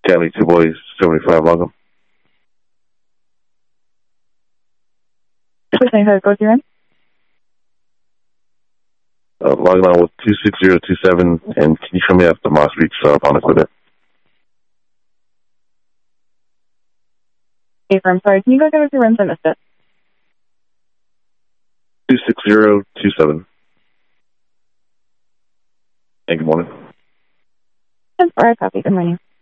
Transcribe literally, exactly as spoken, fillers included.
County two Boys, seventy-five, welcome. seventy-five, go zero. Uh, logging on with two six zero two seven, and can you show me after Moss Beach uh, upon equipment? Hey, I'm sorry, can you go over your rooms? I missed it. two six zero two seven. Hey, good morning. ten four, copy, good morning.